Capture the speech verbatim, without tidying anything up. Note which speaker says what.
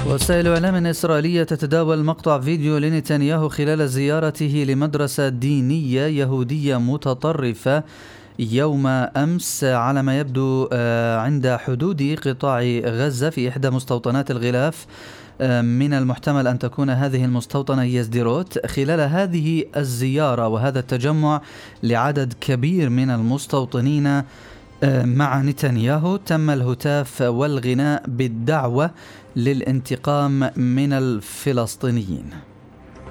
Speaker 1: وسائل إعلام إسرائيلية تتداول مقطع فيديو لنتنياهو خلال زيارته لمدرسة دينية يهودية متطرفة يوم أمس على ما يبدو عند حدود قطاع غزة في إحدى مستوطنات الغلاف. من المحتمل أن تكون هذه المستوطنة هي سديروت. خلال هذه الزيارة وهذا التجمع لعدد كبير من المستوطنين مع نتنياهو تم الهتاف والغناء بالدعوة للانتقام من الفلسطينيين.